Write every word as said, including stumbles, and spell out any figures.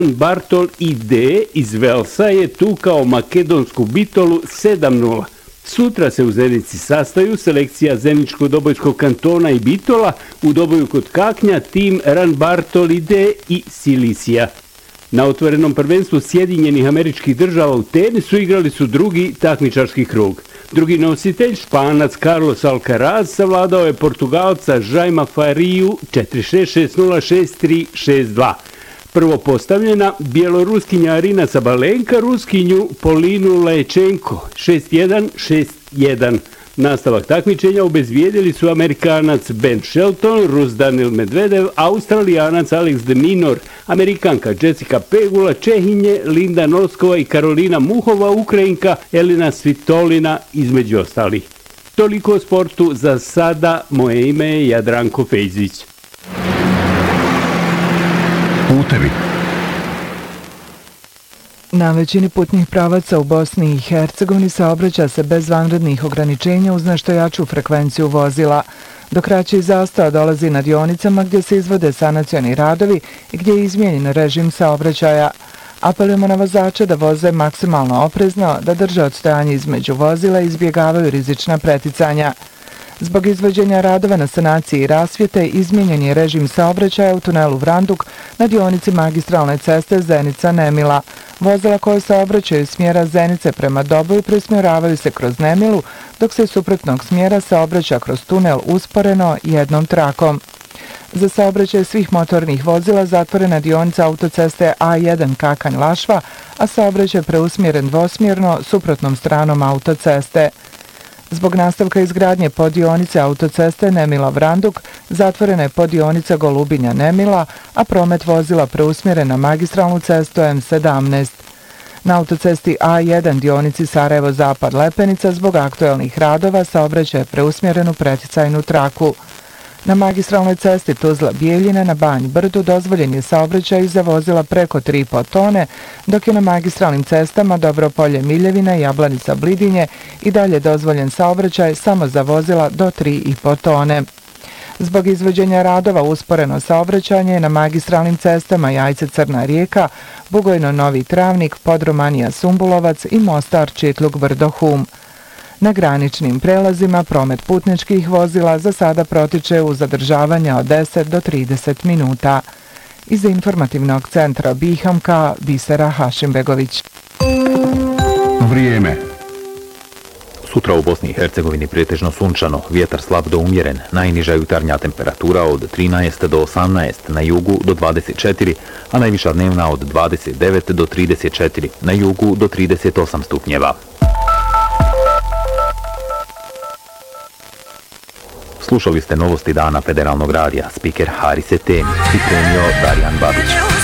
Bartol Ide iz Velsa je tukao makedonsku Bitolu sedam nula. Sutra se u Zenici sastaju selekcija Zeničko-Dobojskog kantona i Bitola, u Doboju kod Kaknja tim Ran Bartol Ide i Silisija. Na otvorenom prvenstvu Sjedinjenih Američkih Država u tenisu igrali su drugi takmičarski krug. Drugi nositelj, Španac Carlos Alcaraz, savladao je Portugalca Jaima Fariju četiri šest, šest nula, šest tri, šest dva. Prvo postavljena, bjeloruskinja Arina Sabalenka, ruskinju Polinu Lečenko šest jedan, šest jedan. Nastavak takmičenja obezvijedili su Amerikanac Ben Shelton, Rus Daniil Medvedev, Australijanac Alex de Minaur, Amerikanka Jessica Pegula, Čehinje Linda Noskova i Karolina Muhova, Ukrajinka Elena Svitolina između ostalih. Toliko o sportu za sada, moje ime je Jadranko Fejzić. Putevi. Na većini putnih pravaca u Bosni i Hercegovini saobraća se bez vanrednih ograničenja uz nešto jaču frekvenciju vozila, dok kraći zastoj dolazi na dionicama gdje se izvode sanacioni radovi i gdje je izmijenjen režim saobraćaja. Apelujemo na vozače da voze maksimalno oprezno, da drže odstojanje između vozila i izbjegavaju rizična preticanja. Zbog izvođenja radova na sanaciji i rasvjete izmijenjen je režim saobraćaja u tunelu Vranduk na dionici magistralne ceste Zenica-Nemila. Vozila koje saobraćaju iz smjera Zenice prema Doboju presmjeravaju se kroz Nemilu, dok se iz suprotnog smjera saobraća kroz tunel usporeno jednom trakom. Za saobraćaj svih motornih vozila zatvorena dionica autoceste A jedan Kakanj-Lašva, a saobraćaj preusmjeren dvosmjerno suprotnom stranom autoceste. Zbog nastavka izgradnje poddionice autoceste Nemila-Vranduk zatvorena je poddionica Golubinja-Nemila, a promet vozila preusmjeren na magistralnu cestu M sedamnaest. Na autocesti A jedan dionici Sarajevo-Zapad-Lepenica zbog aktuelnih radova saobraćaj je preusmjeren u preticajnu traku. Na magistralnoj cesti Tuzla-Bijeljina na Banj Brdu dozvoljen je saobraćaj za vozila preko tri i po tone, dok je na magistralnim cestama Dobropolje-Miljevina i Jablanica-Blidinje i dalje dozvoljen saobraćaj samo za vozila do tri i po tone. Zbog izvođenja radova usporeno saobraćanje na magistralnim cestama Jajce-Crna Rijeka, Bugojno-Novi Travnik, Podromanija-Sumbulovac i Mostar-Čitluk-Brdo-Hum. Na graničnim prelazima promet putničkih vozila za sada protiče u zadržavanja od deset do trideset minuta. Iz informativnog centra Bihamka, Bisera Hašimbegović. Vrijeme. Sutra u Bosni i Hercegovini pretežno sunčano, vjetar slab do umjeren, najniža jutarnja temperatura od trinaest do osamnaest, na jugu do dvadeset četiri, a najviša dnevna od dvadeset devet do trideset četiri, na jugu do trideset osam stupnjeva. Slušali ste novosti dana Federalnog radija, spiker Haris Etemi, pripremio Darijan Babić.